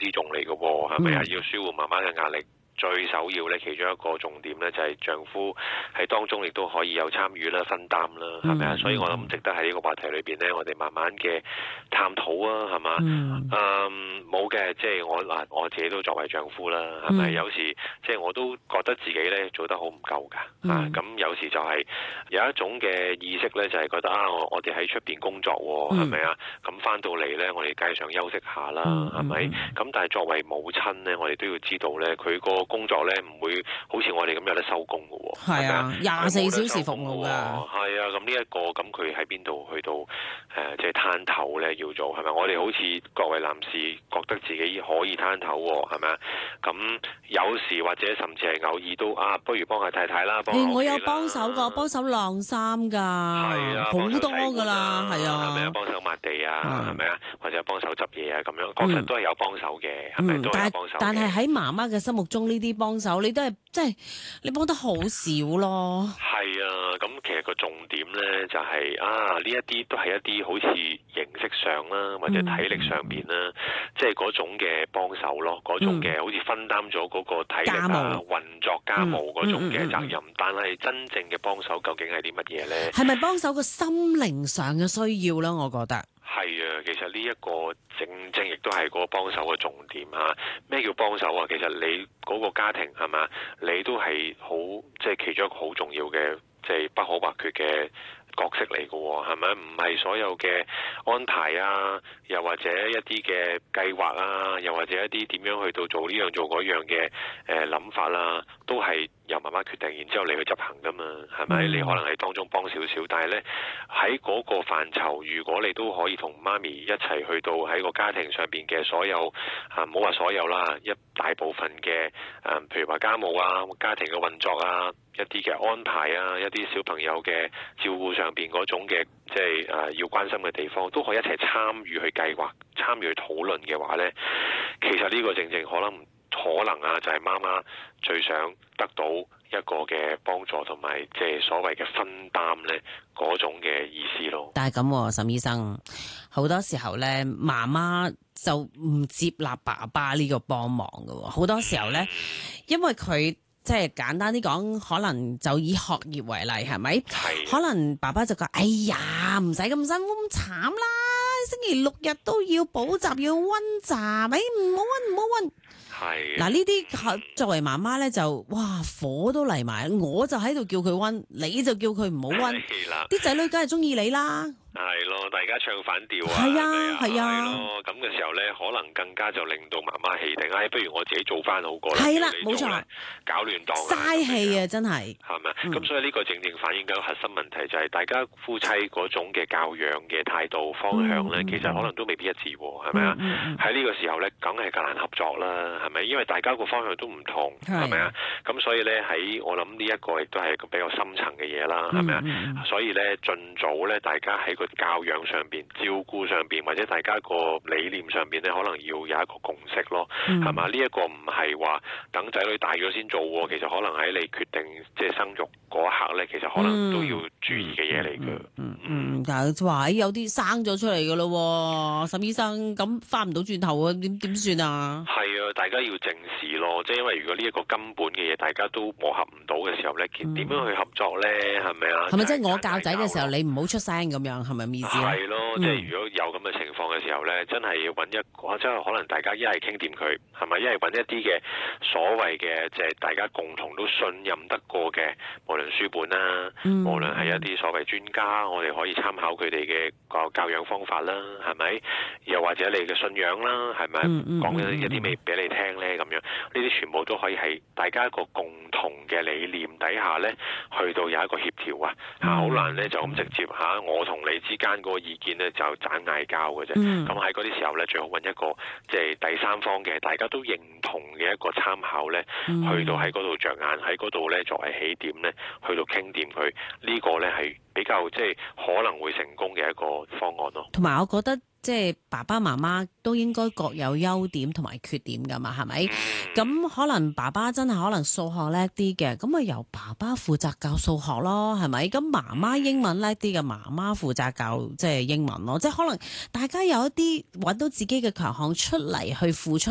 之重嚟嘅喎，係咪啊？要舒緩媽媽嘅壓力。最首要咧，其中一個重點咧就係丈夫喺當中亦都可以有參與啦、分擔啦，係咪啊？所以我諗值得喺呢個話題裏邊咧，我哋慢慢嘅探討啊，係嘛？冇嘅，即係我自己都作為丈夫啦，係咪？有時即係我都覺得自己咧做得好唔夠㗎，咁有時就係有一種嘅意識咧，就係覺得我哋喺出邊工作喎，係咪啊？咁翻到嚟咧，我哋梗係想休息下啦，係咪？咁但係作為母親咧，我哋都要知道咧，佢個工作咧唔會好似我哋咁有得收工嘅喎， 係啊，24小時服務㗎， 係啊，咁呢一個咁佢喺邊度去到即係攤頭咧要做係咪？我哋好似各位男士覺得自己可以攤頭喎，係咪啊？咁有時或者甚至係偶爾都不如幫下太太啦， 我有幫手㗎，幫手晾衫㗎，係啊，好多㗎啦，係啊， 係咪啊？幫手抹地啊，係咪啊？或者幫手執嘢啊，咁樣確實都係有幫手嘅，係咪都有幫手？ 但係喺媽媽嘅心目中呢啲幫手，你都係即係你幫得好少咯。 係啊，咁其實個重點咧就係呢一啲都係一啲好似形式上啦，或者體力上邊啦，即係嗰種嘅幫手咯，嗰種嘅好似分擔咗嗰個體力運作家務嗰種嘅責任。但係真正嘅幫手究竟係啲乜嘢咧？係咪幫手個心靈上嘅需要咧？我覺得係啊，其實呢一個正亦都係嗰個幫手嘅重點嚇。咩叫幫手啊？其實你嗰個家庭係嘛，你都係好即係其中一個好重要嘅，即係不可或缺嘅角色嚟嘅喎，係咪？唔係所有嘅安排啊，又或者一啲嘅計劃啊，又或者一啲點樣去到做呢樣做嗰樣嘅諗法啦，都係由媽媽決定，然之後你去執行噶嘛，係咪？你可能係當中幫少少，但係呢，喺嗰個範疇，如果你都可以同媽咪一齊去到喺個家庭上邊嘅所有唔好話所有啦，一大部分嘅譬如話家務啊、家庭嘅運作啊、一啲嘅安排啊、一啲小朋友嘅照顧上邊嗰種嘅即係要關心嘅地方，都可以一齊參與去計劃、參與去討論嘅話呢，其實呢個正可能就係媽媽最想得到一個嘅幫助同埋即係所謂嘅分擔呢嗰種嘅意思咯。 但係咁，沈醫生好多時候呢，媽媽就唔接納爸爸呢個幫忙㗎。好多時候呢，因為佢即係簡單啲講，可能就以學業為例，係咪？係。可能爸爸就講：哎呀，唔使咁辛苦咁慘啦，星期六日都要補習要溫習，咪唔好溫。係。嗱，呢啲作為媽媽咧就哇火都嚟埋，我就喺度叫佢溫，你就叫佢唔好溫。係啦。啲仔女梗係中意你啦。 係咯，大家唱反調啊！ 係啊，係啊。 係咯，咁嘅時候咧，可能更加就令到媽媽氣定，不如我自己做翻好過啦。 係啦，冇錯， 搞亂檔， 嘥氣啊，真係。 係咪？咁所以呢個正反映緊核心問題，就係大家夫妻嗰種嘅教養嘅態度方向咧，其實可能都未必一致，係咪啊？喺呢個時候咧，梗係更難合作啦，係咪？因為大家個方向都唔同，係咪啊？咁所以咧，我諗呢一個亦都係比較深層嘅嘢啦，係咪啊？所以咧，盡早咧，大家喺教養上邊、照顧上邊，或者大家個理念上邊咧，可能要有一個共識咯，係嘛？呢一個唔係話等仔女大咗先做喎，其實可能喺你決定即係生育嗰一刻咧，其實可能都要注意嘅嘢嚟嘅。 但係話有啲生咗出嚟嘅咯，沈醫生，咁翻唔到轉頭啊？點算啊？ 係啊，大家要正視咯，即係因為如果呢一個根本嘅嘢，大家都磨合唔到嘅時候咧，點樣去合作咧？係咪啊？ 係咪即係我教仔嘅時候，你唔好出聲咁樣？係咪意思？ 係咯，即係如果有咁嘅情況嘅時候咧，真係要揾一個，即係可能大家一係傾掂佢，係咪？一係揾一啲嘅所謂嘅，即係大家共同都信任得過嘅，無論書本啦，無論係一啲所謂專家，我哋可以參考佢哋嘅教養方法啦，係咪？又或者你嘅信仰啦，係咪？講一啲未俾你聽咧，咁樣呢啲全部都可以係大家一個共同嘅理念底下咧，去到有一個協調啊，好難咧就咁直接我同你之間嗰個意見咧就盞嗌交嘅啫。咁喺嗰啲時候咧，最好揾一個即係第三方嘅，大家都認同嘅一個參考咧，去到喺嗰度着眼，喺嗰度咧作為起點咧，去到傾掂佢，呢個咧係比較即係可能會成功嘅一個方案咯。 同埋我覺得即係爸爸媽媽都應該各有優點同埋缺點噶嘛，係咪？咁可能爸爸真係可能數學叻啲嘅，咁咪由爸爸負責教數學咯，係咪？咁媽媽英文叻啲嘅，媽媽負責教即係英文咯，即係可能大家有一啲揾到自己嘅強項出嚟去付出